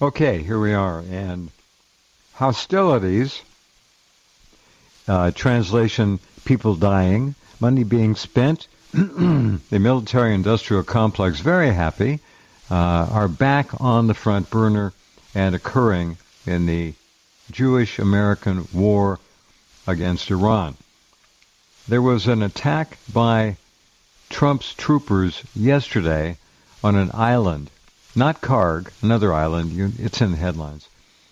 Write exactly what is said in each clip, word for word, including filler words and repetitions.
Okay, here we are. And hostilities, uh, translation, people dying, money being spent, the military-industrial complex, very happy, uh, are back on the front burner and occurring in the Jewish-American war against Iran. There was an attack by Trump's troopers yesterday on an island, not Karg, another island, you, it's in the headlines.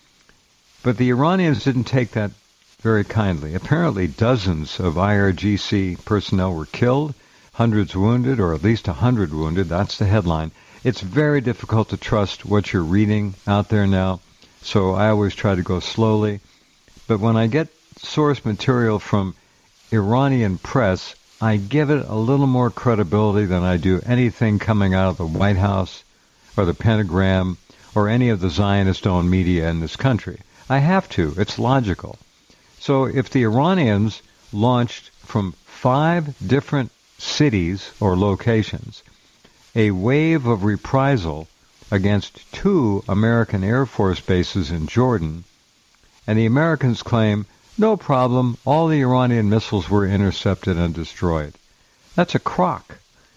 But the Iranians didn't take that very kindly. Apparently dozens of I R G C personnel were killed, hundreds wounded, or at least a hundred wounded, that's the headline. It's very difficult to trust what you're reading out there now, so I always try to go slowly. But when I get source material from Iranian press, I give it a little more credibility than I do anything coming out of the White House or the Pentagram or any of the Zionist-owned media in this country. I have to. It's logical. So if the Iranians launched from five different cities or locations a wave of reprisal against two American Air Force bases in Jordan, and the Americans claim, no problem, all the Iranian missiles were intercepted and destroyed. That's a crock.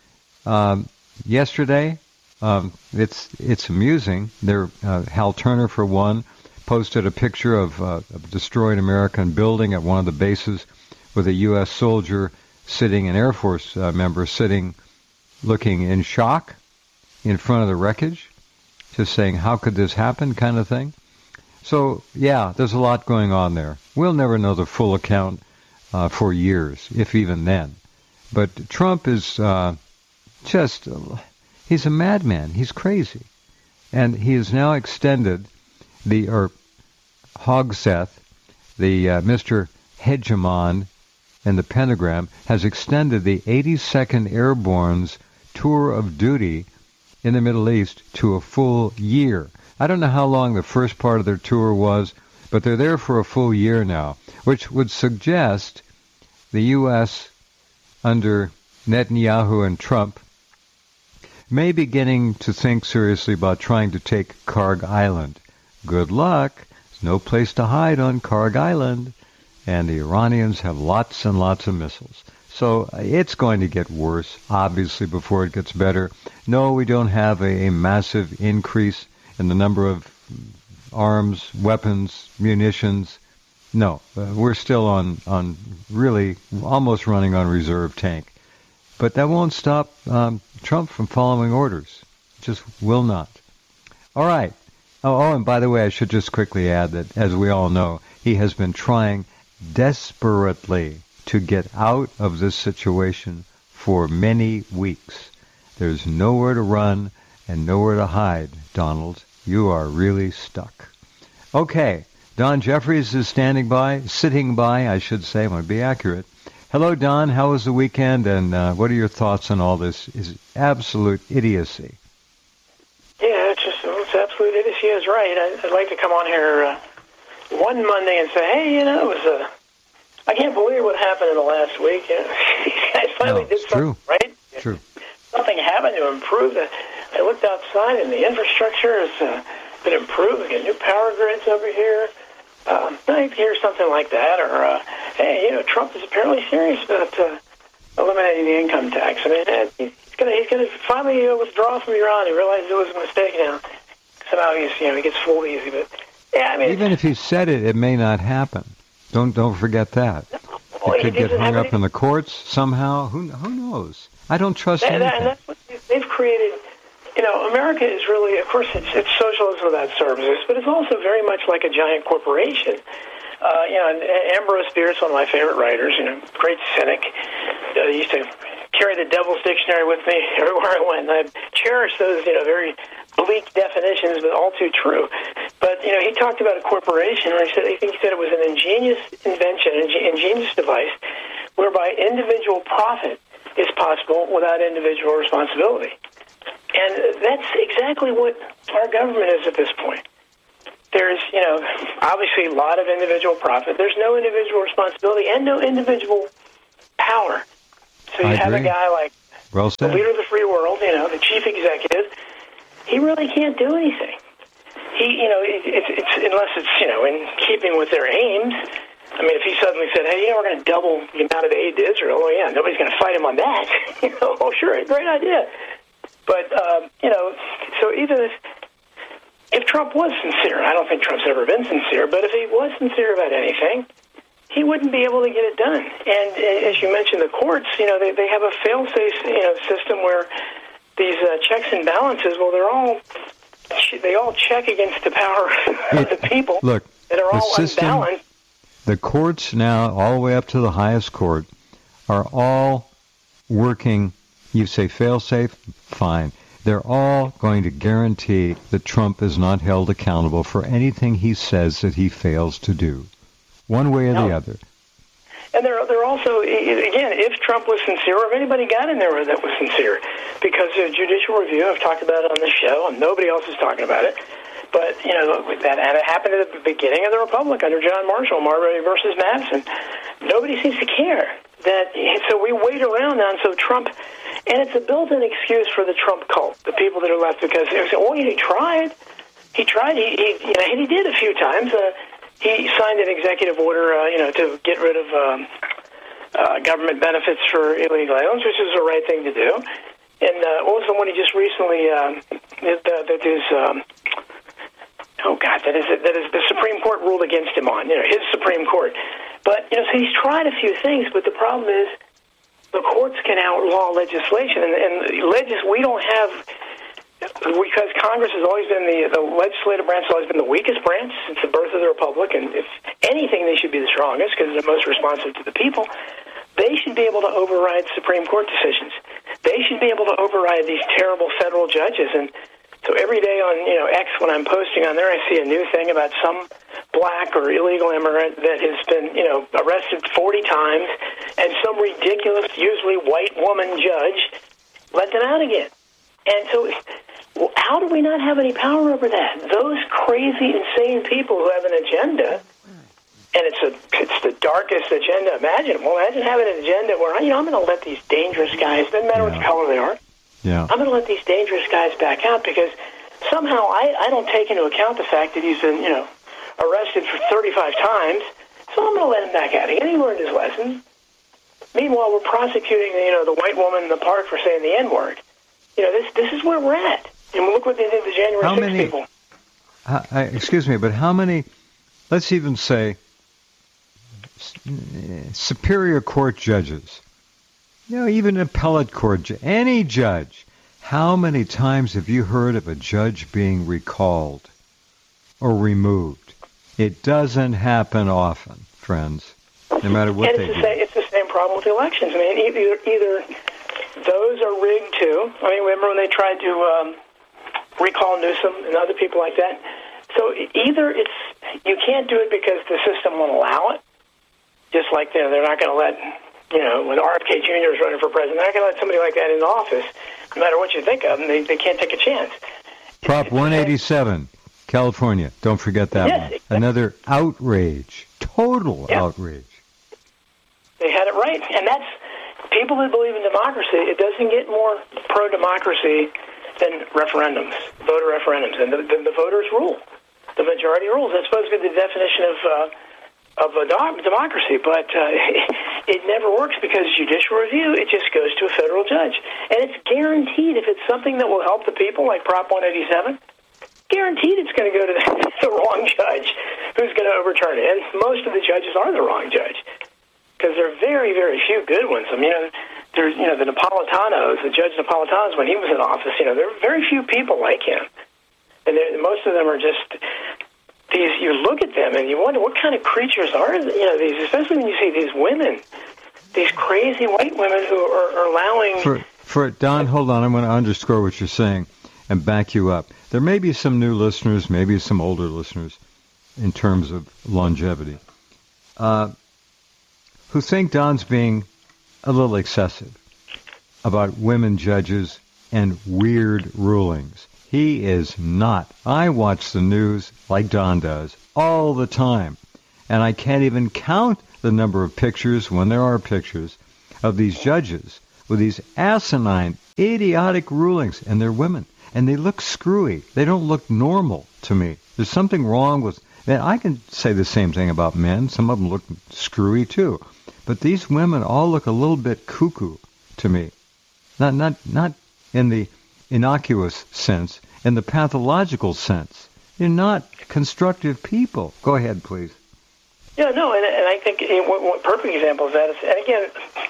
Um, yesterday, um, it's it's amusing. There, uh, Hal Turner, for one, posted a picture of uh, a destroyed American building at one of the bases with a U S soldier sitting, an Air Force uh, member sitting, looking in shock in front of the wreckage, just saying, how could this happen, kind of thing. So, yeah, there's a lot going on there. We'll never know the full account uh, for years, if even then. But Trump is uh, just, uh, he's a madman. He's crazy. And he has now extended the, or Hogseth, the uh, Mister Hegemon in the Pentagram, has extended the eighty-second Airborne's tour of duty in the Middle East to a full year. I don't know how long the first part of their tour was, but they're there for a full year now, which would suggest the U S under Netanyahu and Trump may be beginning to think seriously about trying to take Karg Island. Good luck. There's no place to hide on Karg Island, and the Iranians have lots and lots of missiles. So it's going to get worse, obviously, before it gets better. No, we don't have a, a massive increase in the number of arms, weapons, munitions. No, uh, we're still on, on really almost running on reserve tank. But that won't stop um, Trump from following orders. Just will not. All right. Oh, oh, and by the way, I should just quickly add that, as we all know, he has been trying desperately to get out of this situation for many weeks. There's nowhere to run and nowhere to hide, Donald. You are really stuck. Okay, Don Jeffries is standing by, sitting by, I should say, I want to be accurate. Hello, Don. How was the weekend, and uh, what are your thoughts on all this? Is absolute idiocy? Yeah, it's just it's absolute idiocy is right. I, I'd like to come on here uh, one Monday and say, hey, you know, it was a. I can't believe what happened in the last week. You know, these guys finally no, did something true. right. True. Something happened to improve the. I looked outside, and the infrastructure has uh, been improved. We get new power grids over here. Um, I hear something like that, or uh, hey, you know, Trump is apparently serious about uh, eliminating the income tax. I mean, uh, he's gonna he's gonna finally uh, withdraw from Iran. He realizes it was a mistake now. Somehow he's you know he gets fooled easy, but yeah, I mean, even if he said it, it may not happen. Don't don't forget that. Well, it could get hung up any... in the courts somehow. Who who knows? I don't trust that, anything. That, and that's what they've created. You know, America is really, of course, it's, it's socialism without services, but it's also very much like a giant corporation. Uh, you know, and Ambrose Bierce, one of my favorite writers, you know, great cynic, uh, used to carry the Devil's Dictionary with me everywhere I went, and I cherish those, you know, very bleak definitions, but all too true. But, you know, he talked about a corporation, and I, said, I think he said it was an ingenious invention, an ingenious device, whereby individual profit is possible without individual responsibility. And that's exactly what our government is at this point. There's, you know, obviously a lot of individual profit. There's no individual responsibility and no individual power. So you I have agree. a guy like well the leader of the free world, you know, the chief executive. He really can't do anything. he, you know, it, it's, it's unless it's, you know, in keeping with their aims. I mean, if he suddenly said, hey, you know, we're going to double the amount of aid to Israel, oh, yeah, nobody's going to fight him on that. you know, oh, sure, great idea. But, um, you know, so either if, if Trump was sincere, I don't think Trump's ever been sincere, but if he was sincere about anything, he wouldn't be able to get it done. And uh, as you mentioned, the courts, you know, they, they have a fail-safe, you know, system where these uh, checks and balances, well, they're all, they all check against the power of the people Look, that are the all system, unbalanced. The courts now, all the way up to the highest court, are all working, you say fail-safe, fine. They're all going to guarantee that Trump is not held accountable for anything he says that he fails to do, one way or no. the other. And they're, they're also, again, if Trump was sincere, or if anybody got in there that was sincere, because of judicial review, I've talked about it on the show, and nobody else is talking about it, but, you know, that and it happened at the beginning of the Republic under John Marshall, Marbury versus Madison. Nobody seems to care. That so we wait around on so Trump, and it's a built-in excuse for the Trump cult, the people that are left, because they say, "Oh, he tried, he tried, he, he you know, and he did a few times. Uh, he signed an executive order, uh, you know, to get rid of um, uh, government benefits for illegal aliens, which is the right thing to do. And uh, what was the one he just recently um, that, uh, that is." Um, Oh God, that is that is the Supreme Court ruled against him on, you know, his Supreme Court. But you know, so he's tried a few things, but the problem is the courts can outlaw legislation, and, and legis we don't have because Congress has always been the the legislative branch has always been the weakest branch since the birth of the Republic, and if anything, they should be the strongest because they're most responsive to the people. They should be able to override Supreme Court decisions. They should be able to override these terrible federal judges. And so every day on, you know, X, when I'm posting on there, I see a new thing about some black or illegal immigrant that has been, you know, arrested forty times, and some ridiculous, usually white woman judge let them out again. And so well, how do we not have any power over that? Those crazy, insane people who have an agenda, and it's a it's the darkest agenda imaginable. Imagine having an agenda where, you know, I'm going to let these dangerous guys, doesn't matter yeah. what color they are, Yeah. I'm going to let these dangerous guys back out because somehow I, I don't take into account the fact that he's been, you know, arrested for thirty-five times, so I'm going to let him back out again. He learned his lesson. Meanwhile, we're prosecuting, you know, the white woman in the park for saying the N-word. You know, this this is where we're at. And look what they did to the January how sixth many, people. Uh, I, excuse me, but how many, let's even say, Superior Court judges, you know, even appellate court, any judge, how many times have you heard of a judge being recalled or removed? It doesn't happen often, friends, no matter what and they it's do. The same, it's the same problem with elections. I mean, either, either those are rigged too. I mean, remember when they tried to um, recall Newsom and other people like that? So either it's you can't do it because the system won't allow it, just like they're, they're not going to let, you know, when R F K Junior is running for president, they're not going to let somebody like that in office, no matter what you think of them. They, they can't take a chance. Prop one eighty-seven, California. Don't forget that yes, one. Exactly. Another outrage, total yeah. outrage. They had it right. And that's, people that believe in democracy, it doesn't get more pro-democracy than referendums, voter referendums. And the, the, the voters rule. The majority rules. That's supposed to be the definition of... Uh, of a democracy, but uh, it never works because judicial review, it just goes to a federal judge. And it's guaranteed, if it's something that will help the people, like Prop one eighty-seven, guaranteed it's going to go to the, the wrong judge who's going to overturn it. And most of the judges are the wrong judge because there are very, very few good ones. I mean, you know, there's, you know, the Napolitanos, the Judge Napolitanos, when he was in office, you know, there are very few people like him. And most of them are just... These, you look at them and you wonder what kind of creatures are, you know, these, especially when you see these women, these crazy white women who are, are allowing... For, for Don, hold on, I'm going to underscore what you're saying and back you up. There may be some new listeners, maybe some older listeners in terms of longevity, uh, who think Don's being a little excessive about women judges and weird rulings. He is not. I watch the news like Don does all the time, and I can't even count the number of pictures, when there are pictures, of these judges with these asinine, idiotic rulings, and they're women, and they look screwy. They don't look normal to me. There's something wrong with... And I can say the same thing about men. Some of them look screwy, too. But these women all look a little bit cuckoo to me. Not, not, not in the innocuous sense, in the pathological sense. They're not constructive people. Go ahead, please. Yeah, no, and, and I think a one, one perfect example of that is, and again,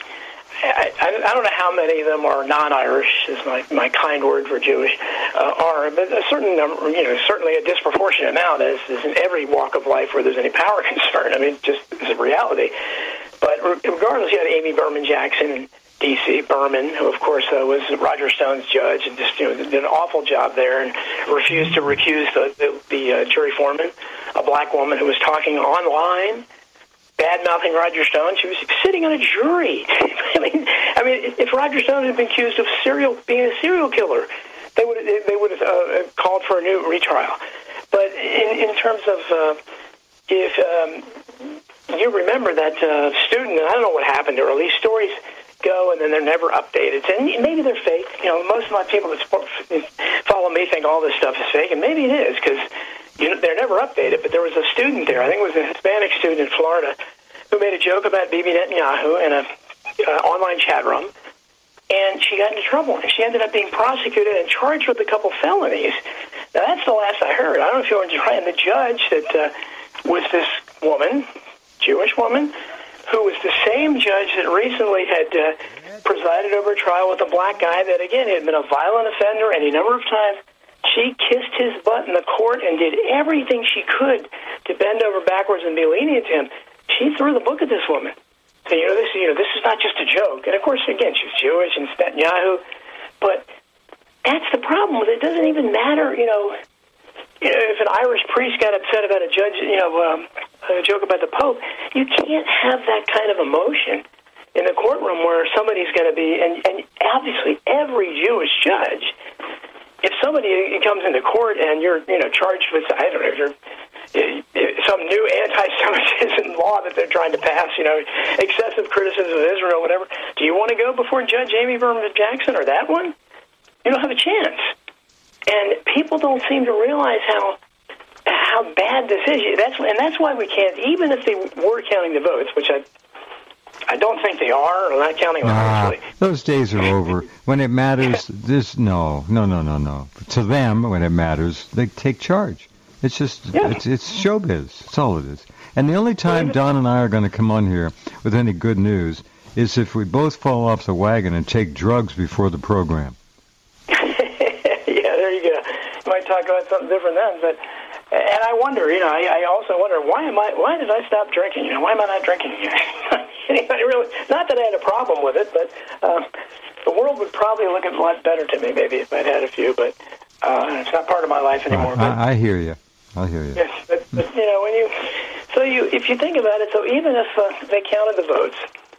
I, I, I don't know how many of them are non-Irish, is my, my kind word for Jewish, uh, are, but a certain number, you know, certainly a disproportionate amount is, is in every walk of life where there's any power concern. I mean, just it's a reality. But regardless, you had Amy Berman Jackson in D C, Berman, who, of course, uh, was Roger Stone's judge and just, you know, did an awful job there and refused to recuse the, the, the uh, jury foreman, a black woman who was talking online, bad-mouthing Roger Stone. She was sitting on a jury. I mean, I mean, if Roger Stone had been accused of serial being a serial killer, they would they would have uh, called for a new retrial. But in, in terms of uh, if um, you remember that uh, student, I don't know what happened to her. These stories go and then they're never updated, and maybe they're fake. You know, most of my people that follow me think all this stuff is fake, and maybe it is because you know, they're never updated. But there was a student there, I think it was a Hispanic student in Florida, who made a joke about Bibi Netanyahu in a uh, online chat room, and she got into trouble, and she ended up being prosecuted and charged with a couple felonies. Now, that's the last I heard. I don't know if you were trying. The judge that uh, was this woman, Jewish woman, who was the same judge that recently had uh, presided over a trial with a black guy that, again, had been a violent offender any number of times. She kissed his butt in the court and did everything she could to bend over backwards and be lenient to him. She threw the book at this woman. So, you know, this, you know, this is not just a joke. And, of course, again, she's Jewish and Netanyahu. But that's the problem with it. It doesn't even matter, you know, you know, if an Irish priest got upset about a judge, you know, um, a joke about the Pope, you can't have that kind of emotion in the courtroom where somebody's going to be, and, and obviously every Jewish judge, if somebody comes into court and you're, you know, charged with, I don't know, you're, some new anti-Semitism law that they're trying to pass, you know, excessive criticism of Israel, whatever, do you want to go before Judge Amy Berman Jackson or that one? You don't have a chance. And people don't seem to realize how how bad this is. That's and that's why we can't, even if they were counting the votes, which I I don't think they are, or not counting them, nah, honestly. Those days are over. When it matters, this no, no, no, no, no. To them, when it matters, they take charge. It's just yeah. it's it's showbiz. That's all it is. And the only time Don and I are going to come on here with any good news is if we both fall off the wagon and take drugs before the program. Yeah, there you go. You might talk about something different then, but. And I wonder, you know, I, I also wonder why am I? Why did I stop drinking? You know, why am I not drinking? Anybody really? Not that I had a problem with it, but uh, the world would probably look a lot better to me maybe if I'd had a few. But uh, it's not part of my life anymore. I, but, I, I hear you. I hear you. Yes, but, but you know, when you so you if you think about it, so even if uh, they counted the votes,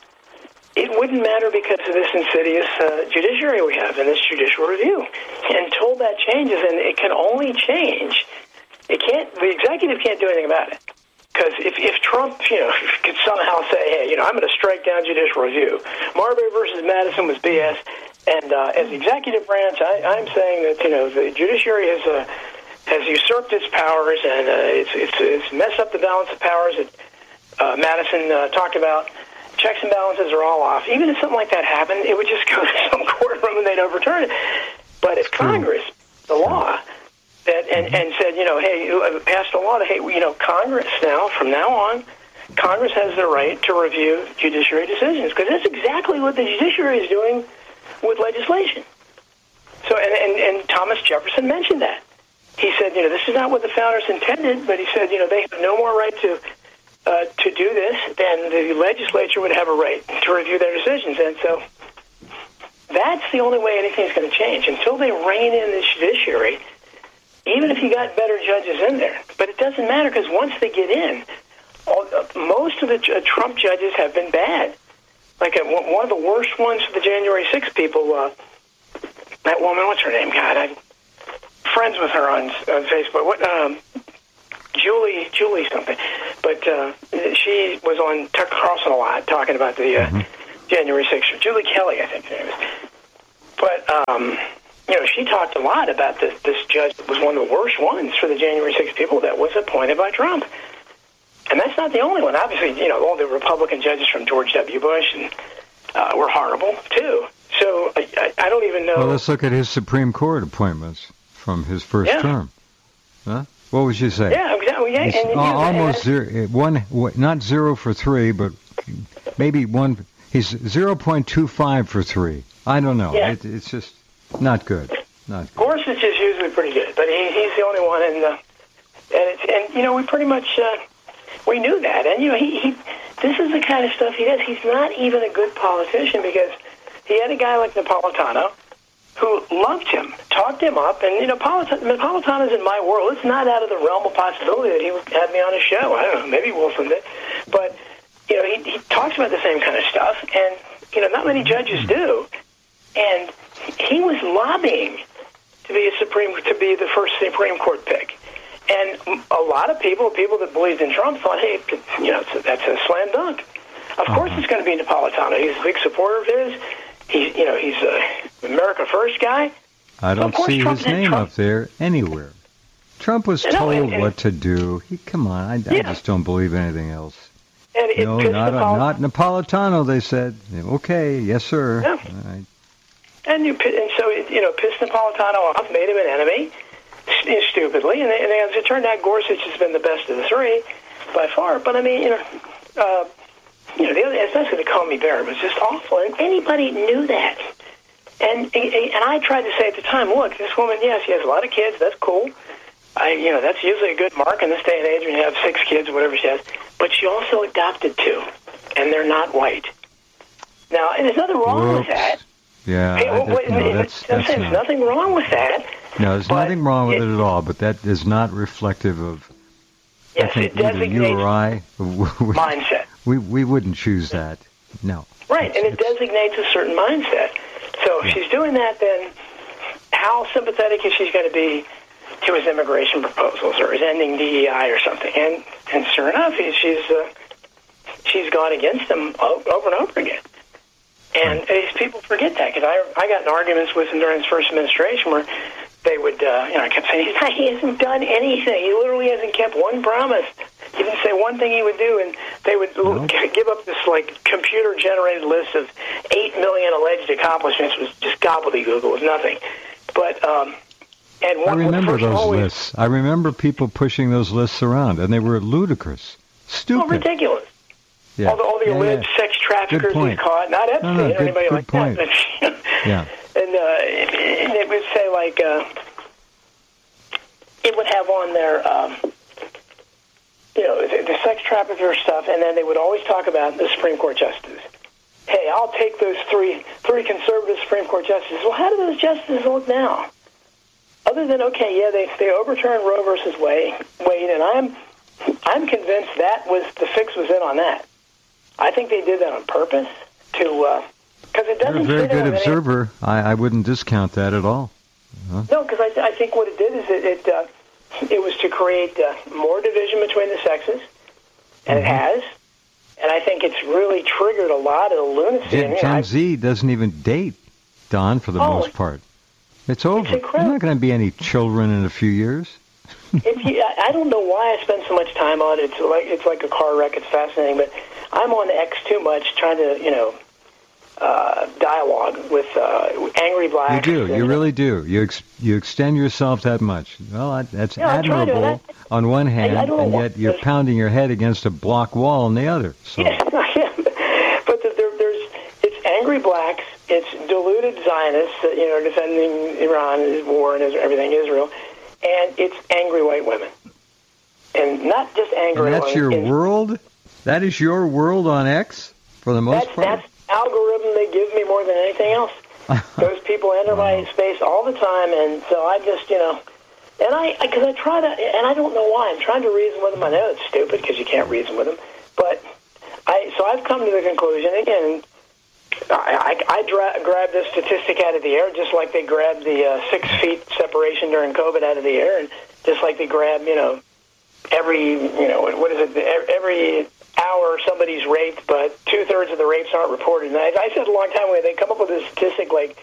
it wouldn't matter because of this insidious uh, judiciary we have in this judicial review. Until that changes, and it can only change. It can't. The executive can't do anything about it. Because if, if Trump, you know, could somehow say, hey, you know, I'm going to strike down judicial review. Marbury versus Madison was B S. And uh, as the executive branch, I, I'm saying that, you know, the judiciary has uh, has usurped its powers and uh, it's, it's it's messed up the balance of powers that uh, Madison uh, talked about. Checks and balances are all off. Even if something like that happened, it would just go to some courtroom and they'd overturn it. But if Congress, the law, that and, and said, you know, hey, passed a law that, hey, you know, Congress now, from now on, Congress has the right to review judiciary decisions, because that's exactly what the judiciary is doing with legislation. So, and, and, and Thomas Jefferson mentioned that. He said, you know, this is not what the founders intended, but he said, you know, they have no more right to uh, to do this than the legislature would have a right to review their decisions. And so that's the only way anything's going to change. Until they rein in the judiciary, even if you got better judges in there. But it doesn't matter, because once they get in, all, uh, most of the uh, Trump judges have been bad. Like uh, one of the worst ones for the January sixth people, uh, that woman, what's her name? God, I'm friends with her on, on Facebook. What, um, Julie, Julie something. But uh, she was on Tucker Carlson a lot, talking about the uh, mm-hmm. January sixth. Julie Kelly, I think her name is. But, um... you know, she talked a lot about this, this judge that was one of the worst ones for the January sixth people that was appointed by Trump. And that's not the only one. Obviously, you know, all the Republican judges from George W. Bush and, uh, were horrible, too. So I, I, I don't even know. Well, let's look at his Supreme Court appointments from his first yeah. term. Huh? What would you say? Yeah, exactly. Yeah, and, and, and, almost and, zero, one, not zero for three, but maybe one. He's zero point two five for three. I don't know. Yeah. It, it's just not good. Not good. Gorsuch is usually pretty good, but he, he's the only one. And uh, and, it's, and you know, we pretty much uh, we knew that. And you know, he, he this is the kind of stuff he does. He's not even a good politician because he had a guy like Napolitano who loved him, talked him up, and, you know, Napolitano's in my world. It's not out of the realm of possibility that he would have me on his show. I don't know, maybe Wilson did. But, you know, he, he talks about the same kind of stuff, and, you know, not many judges do. And he was lobbying to be a Supreme, to be the first Supreme Court pick. And a lot of people, people that believed in Trump, thought, hey, you know, that's a slam dunk. Of course it's going to be Napolitano. He's a big supporter of his. He's, you know, he's a America First guy. I don't see Trump his name Trump. up there anywhere. Trump was no, told and, and, what to do. He, come on, I, I yeah. just don't believe anything else. And it no, pissed not, a, Napol- not Napolitano, they said. Okay, yes, sir. Yeah. All right. And, you, and so, it, you know, pissed Napolitano off, made him an enemy, st- stupidly. And, and as it turned out, Gorsuch has been the best of the three by far. But, I mean, you know... Uh, You know, the other, especially the Comey Barrett was just awful, and anybody knew that. And and I tried to say at the time, look, this woman, yes, she has a lot of kids. That's cool. I, you know, that's usually a good mark in this day and age when you have six kids or whatever she has. But she also adopted two, and they're not white. Now, and there's nothing wrong Whoops. with that. Yeah, Hey, I well, just, wait, no, wait, that's, I'm that's saying not. there's nothing wrong with that. No, there's but nothing wrong with it, it at all, but that is not reflective of, yes, I think, it either you or I. mindset. We, we wouldn't choose that. No. Right, and it designates a certain mindset. So if Yeah. she's doing that, then how sympathetic is she going to be to his immigration proposals or his ending D E I or something? And and sure enough, he, she's uh, she's gone against him over and over again. And Right. these people forget that, because I I got in arguments with him during his first administration where they would, uh, you know, I kept saying, he's not, he hasn't done anything. He literally hasn't kept one promise. He didn't say one thing he would do, and they would No. g- give up this, like, computer-generated list of eight million alleged accomplishments. It was just gobbledygook. It was nothing. But, um, and one, I remember first those always, lists. I remember people pushing those lists around, and they were ludicrous. Stupid. well, ridiculous. Yeah. All the, all the yeah, alleged yeah. sex traffickers Good point. he's caught, not Epstein no, or good- anybody good like point. that. But, Yeah. And, uh, and it would say, like, uh, it would have on there, um, you know, the, the sex trafficker stuff, and then they would always talk about the Supreme Court justices. Hey, I'll take those three three conservative Supreme Court justices. Well, how do those justices look now? Other than, okay, yeah, they they overturned Roe versus Wade, Wade, and I'm I'm convinced that was the fix was in on that. I think they did that on purpose to, because uh, it doesn't. You're a very fit good in with any- observer. I, I wouldn't discount that at all. Huh? No, because I, th- I think what it did is it it, uh, it was to create uh, more division between the sexes, and Mm-hmm. it has. And I think it's really triggered a lot of the lunacy. Gen, and, you know, Gen I- Z doesn't even date, Don, for the Oh, most part. It's over. There's incredible. not going to be any children in a few years. if you, I I don't know why I spend so much time on it. It's like it's like a car wreck. It's fascinating, but I'm on X too much, trying to you know uh, dialogue with uh, angry You blacks. do. and- You really do. You ex, you extend yourself that much. Well, I, that's Yeah, I try to, admirable and I- on one hand, I don't know and why- yet you're pounding your head against a block wall on the other. So Yeah, yeah. But the, there, there's it's angry blacks, it's deluded Zionists, uh, you know, defending Iran and his war and his, everything, Israel, and it's angry white women, and not just angry. and that's white your women. world. That is your world on X for the most That's part. that's algorithm they give me more than anything else. Those people enter my Wow. space all the time, and so I just, you know, and I, because I, I try to, and I don't know why, I'm trying to reason with them. I know it's stupid because you can't reason with them, but I, so I've come to the conclusion, again, I, I, I dra- grabbed this statistic out of the air, just like they grabbed the uh, six feet separation during COVID out of the air, and just like they grab, you know, every, you know, what is it, every hour somebody's raped, but two-thirds of the rapes aren't reported. And I, I said a long time ago, they come up with a statistic like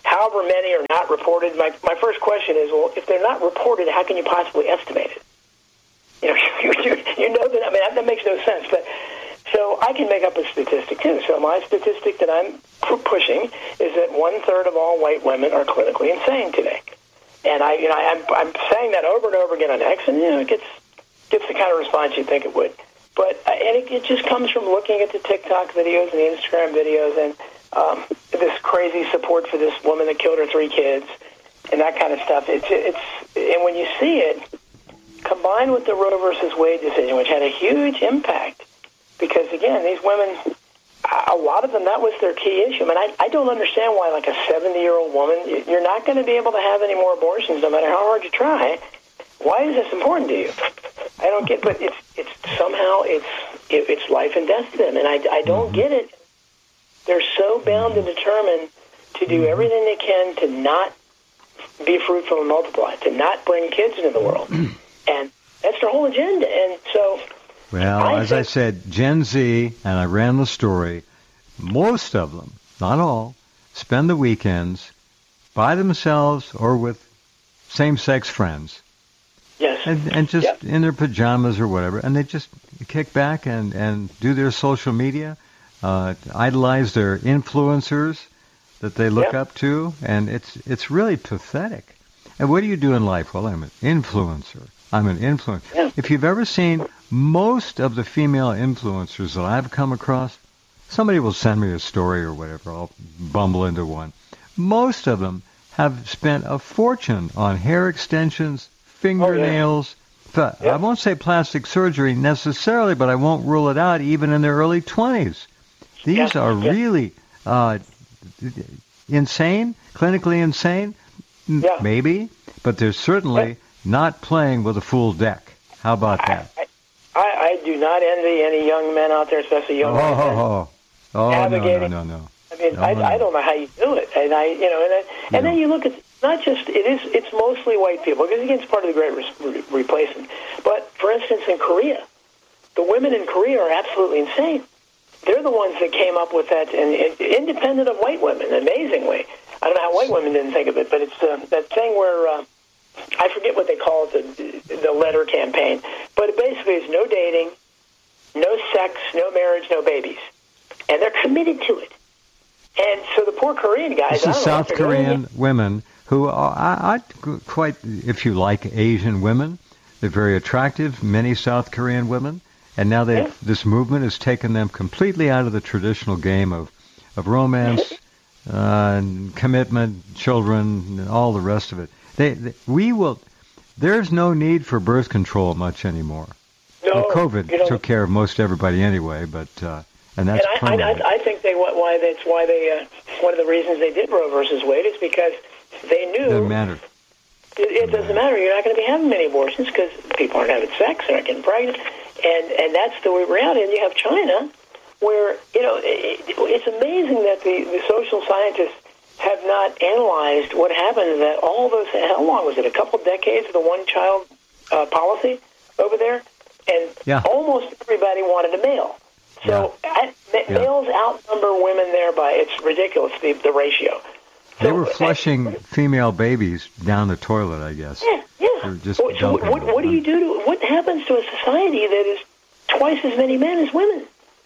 however many are not reported, my, my first question is, well, if they're not reported, how can you possibly estimate it? You know, you, you know that, I mean, that, that makes no sense. But so I can make up a statistic, too. So my statistic that I'm pushing is that one-third of all white women are clinically insane today. And I, you know, I'm, I'm saying that over and over again on X, and, you know, it gets, gets the kind of response you'd think it would. But, uh, and it, it just comes from looking at the TikTok videos and the Instagram videos and um, this crazy support for this woman that killed her three kids and that kind of stuff. It's, it's, and when you see it, combined with the Roe versus Wade decision, which had a huge impact, because, again, these women, a lot of them, that was their key issue. I mean, I, I don't understand why, like, a seventy-year-old woman, you're not going to be able to have any more abortions no matter how hard you try. Why is this important to you? I don't get, but it's it's somehow it's it, it's life and death to them, and I, I don't get it. They're so bound and determined to do everything they can to not be fruitful and multiply, to not bring kids into the world. And that's their whole agenda. And so, well, I as think, I said, Gen Z, and I ran the story, most of them, not all, spend the weekends by themselves or with same-sex friends. Yes. And, and just yep. in their pajamas or whatever, and they just kick back and, and do their social media, uh, idolize their influencers that they look yep. up to, and it's it's really pathetic. And what do you do in life? Well, I'm an influencer. I'm an influencer. Yeah. If you've ever seen most of the female influencers that I've come across, somebody will send me a story or whatever. I'll bumble into one. Most of them have spent a fortune on hair extensions, fingernails. Oh, yeah. I won't say plastic surgery necessarily, but I won't rule it out even in their early twenties. These yeah. are yeah. really uh, insane, clinically insane, yeah. maybe, but they're certainly yeah. not playing with a full deck. How about that? I, I, I do not envy any young men out there, especially young oh, men. Oh, oh, oh no, no, no, no. I mean, no, I, no. I don't know how you do it, and I, you know, and, I, and no. then you look at not just it is it's mostly white people because again it's part of the Great re- Replacement. But for instance, in Korea, the women in Korea are absolutely insane. They're the ones that came up with that, and, and independent of white women, amazingly. I don't know how white women didn't think of it, but it's uh, that thing where uh, I forget what they call it, the the letter campaign. But it basically is no dating, no sex, no marriage, no babies, and they're committed to it. And so the poor Korean guys, This I is don't South know, Korean women who are, I, I quite, if you like Asian women, they're very attractive, many South Korean women, and now they've, yeah. this movement has taken them completely out of the traditional game of, of romance, uh, and commitment, children, and all the rest of it. They, they, we will, there's no need for birth control much anymore. No, well, COVID you know, took care of most everybody anyway, but, uh, and that's and I, I, I think they why that's why they uh, one of the reasons they did Roe versus Wade is because they knew it doesn't matter. It, it doesn't matter. You're not going to be having many abortions because people aren't having sex, they're not getting pregnant, and and that's the reality. And you have China, where you know it, it's amazing that the, the social scientists have not analyzed what happened. That all those how long was it? A couple decades of the one-child uh, policy over there, and yeah. almost everybody wanted a male. So yeah. I, yeah. males outnumber women there by, it's ridiculous, the, the ratio. They so, were flushing I, female babies down the toilet, I guess. Yeah, yeah. They were just so, so what, what, what do you do to, what happens to a society that is twice as many men as women?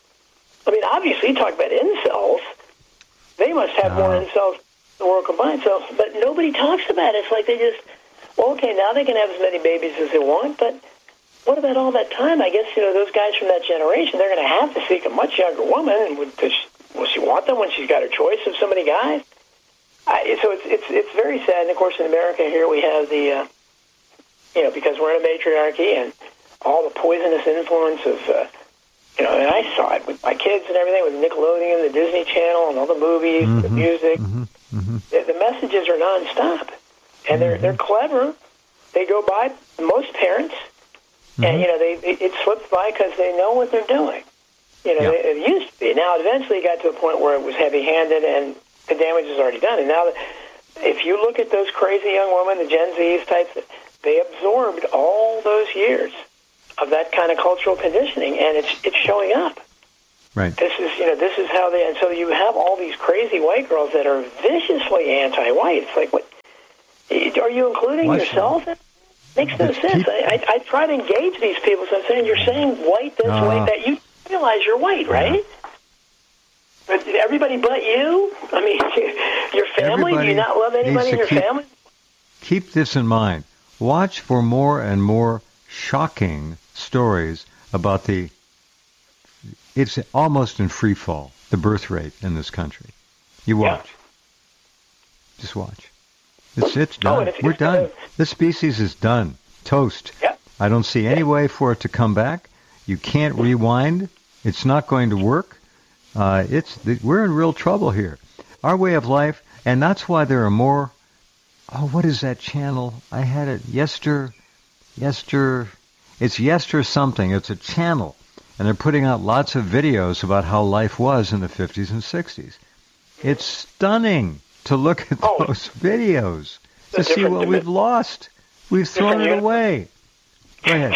I mean, obviously, you talk about incels. They must have uh, more incels than the world combined. So, but nobody talks about it. It's like they just, well, okay, now they can have as many babies as they want, but what about all that time? I guess, you know, those guys from that generation, they're going to have to seek a much younger woman. And would, does she, will she want them when she's got her choice of so many guys? I, so it's, it's it's very sad. And, of course, in America here we have the, uh, you know, because we're in a matriarchy and all the poisonous influence of, uh, you know, and I saw it with my kids and everything, with Nickelodeon, the Disney Channel, and all the movies, mm-hmm, the music. Mm-hmm, mm-hmm. The, the messages are nonstop. And they're, mm-hmm. they're clever. They go by most parents. Mm-hmm. And, you know, they it, it slips by because they know what they're doing. You know, yeah. it, it used to be. Now, eventually it got to a point where it was heavy-handed and the damage is already done. And now, if you look at those crazy young women, the Gen Zs types, they absorbed all those years of that kind of cultural conditioning, and it's it's showing up. Right. This is, you know, this is how they, and so you have all these crazy white girls that are viciously anti-white. It's like, what, are you including Why yourself? It makes no It's sense. keep- I, I, I try to engage these people, so I'm saying, you're saying white this, Uh, white that, you realize you're white, right? Yeah. But everybody but you? I mean, your family? Everybody Do you not love anybody needs in to your keep- family? Keep this in mind. Watch for more and more shocking stories about the, it's almost in free fall, the birth rate in this country. You watch. Yeah. Just watch. It's it's Oh, done. and it's- We're it's done. gonna- This species is done. Toast. Yeah. I don't see any way for it to come back. You can't rewind. It's not going to work. Uh, it's we're in real trouble here. Our way of life, and that's why there are more. Oh, what is that channel? I had it yester, yester. It's yester something. It's a channel, and they're putting out lots of videos about how life was in the fifties and sixties. It's stunning to look at Oh. those videos The to see different what dimi- we've lost. We've thrown different it away. Go ahead.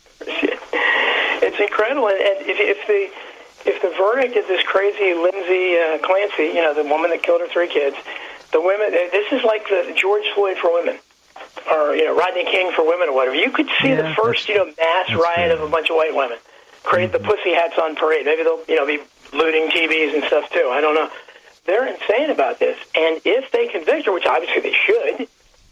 It's incredible, and, and if, if the if the verdict is this crazy Lindsay uh, Clancy, you know, the woman that killed her three kids, the women, this is like the George Floyd for women, or you know, Rodney King for women, or whatever. You could see Yeah, the first, you know, mass that's riot fair. of a bunch of white women, create Mm-hmm. the pussy hats on parade. Maybe they'll, you know, be looting T Vs and stuff too. I don't know. They're insane about this, and if they convict her, which obviously they should,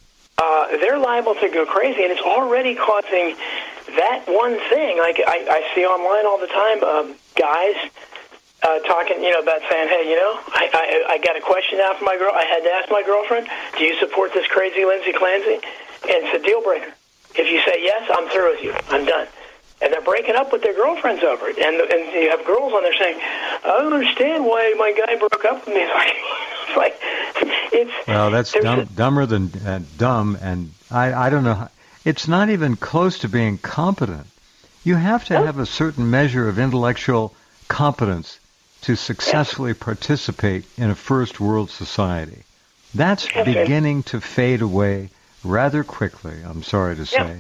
uh, they're liable to go crazy, and it's already causing that one thing. Like I, I see online all the time, um, guys uh, talking, you know, about saying, "Hey, you know, I, I, I got a question now for my girl. I had to ask my girlfriend, do you support this crazy Lindsay Clancy?" And it's a deal breaker. If you say yes, I'm through with you. I'm done. And they're breaking up with their girlfriends over it. And and you have girls on there saying, "I don't understand why my guy broke up with me." It's like, it's, like, it's Well, that's there's dumb, a- dumber than uh, dumb, and I, I don't know. How, it's not even close to being competent. You have to have a certain measure of intellectual competence to successfully participate in a first world society. That's Okay. beginning to fade away rather quickly, I'm sorry to say. Yeah.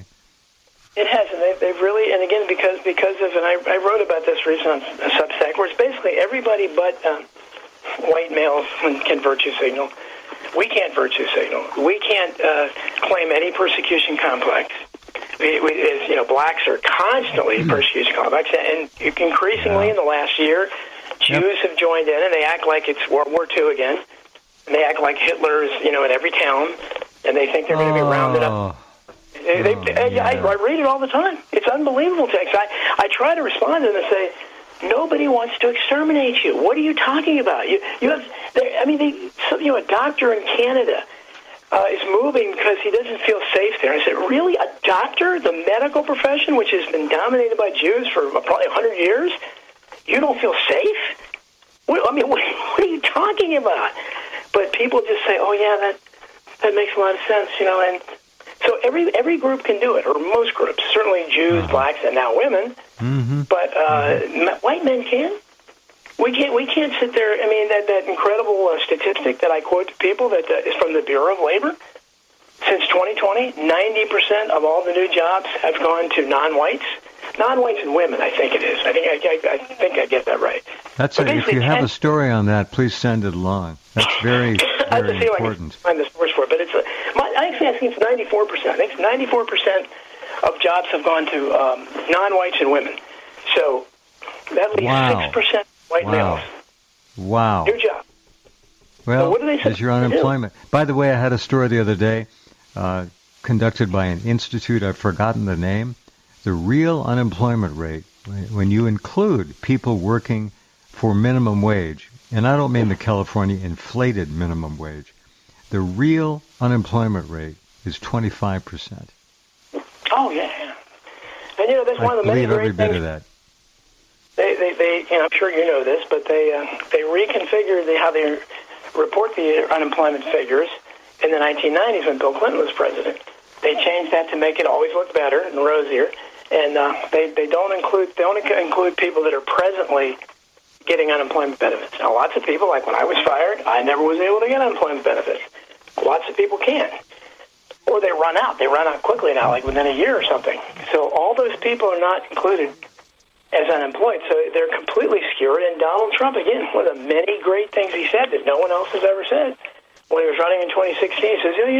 It has, and they've, they've really, and again, because because of, and I, I wrote about this recently on Substack, where it's basically everybody but um, white males can virtue signal. We can't virtue signal. We can't uh, claim any persecution complex. We, we, as, you know, blacks are constantly Mm-hmm. persecution complex, and increasingly Yeah. in the last year, Jews have joined in, and they act like it's World War Two again. And they act like Hitler is, you know, in every town, and they think they're going to be rounded up. Oh, They, they, Oh, I, yeah. I, I read it all the time. It's unbelievable text. I, I try to respond to them and say, nobody wants to exterminate you. What are you talking about? You, you have, there- I mean, they, so, you know, a doctor in Canada uh, is moving because he doesn't feel safe there. I said, really, a doctor, the medical profession, which has been dominated by Jews for probably one hundred years, you don't feel safe? What, I mean, what, what are you talking about? But people just say, oh, yeah, that that makes a lot of sense, you know, and so every every group can do it, or most groups, certainly Jews, Uh-huh. blacks, and now women. Mm-hmm. But uh, m- white men can. We can't. We can't sit there. I mean, that that incredible uh, statistic that I quote to people that uh, is from the Bureau of Labor. Since twenty twenty, ninety percent of all the new jobs have gone to non-whites, non-whites and women. I think it is. I think I, I, I think I get that right. That's But it. If basically you have ten a story on that, please send it along. That's very, I have to very see if I can important. find the source for it, but it's. A, my, I actually I think it's ninety-four percent. I think it's ninety-four percent of jobs have gone to um, non-whites and women. So that leaves Wow. six percent white Wow. males. Wow. New job. Well, So what do they say as your to do? unemployment. By the way, I had a story the other day uh, conducted by an institute. I've forgotten the name. The real unemployment rate, when you include people working for minimum wage, and I don't mean the California inflated minimum wage, the real unemployment rate is twenty-five percent. Oh yeah, yeah. And you know that's I one of the many believe every great bit things. of that. They, they, they, you know, I'm sure you know this, but they, uh, they reconfigured the, how they report the unemployment figures in the nineteen nineties when Bill Clinton was president. They changed that to make it always look better and rosier, and uh, they, they don't include they only include people that are presently getting unemployment benefits. Now, lots of people, like when I was fired, I never was able to get unemployment benefits. Lots of people can't. Or they run out. They run out quickly now, like within a year or something. So all those people are not included. as unemployed. So they're completely skewered. And Donald Trump, again, one of the many great things he said that no one else has ever said when he was running in twenty sixteen, he says, you know,